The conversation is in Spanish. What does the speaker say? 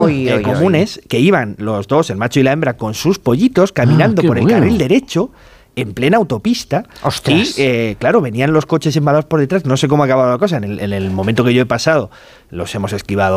comunes que iban los dos, el macho y la hembra, con sus pollitos caminando por el carril derecho en plena autopista. ¡Ostras! Y claro, venían los coches embalados por detrás. No sé cómo ha acabado la cosa. En el momento que yo he pasado, los hemos esquivado